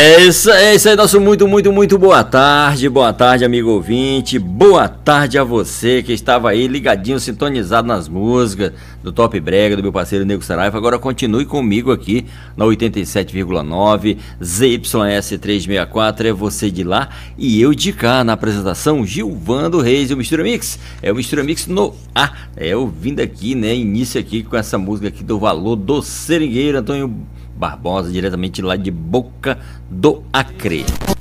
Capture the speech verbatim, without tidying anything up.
É isso, é isso aí, nosso muito, muito, muito boa tarde, boa tarde, amigo ouvinte, boa tarde a você que estava aí ligadinho, sintonizado nas músicas do Top Brega, do meu parceiro Nego Saraiva. Agora continue comigo aqui na oitenta e sete vírgula nove, Z Y S trezentos e sessenta e quatro, é você de lá e eu de cá, na apresentação Gilvando Reis e o Mistura Mix, é o Mistura Mix no ar, é eu vindo aqui, né, início aqui com essa música aqui do Valor do Seringueiro, Antônio Barbosa, diretamente lá de Boca do Acre.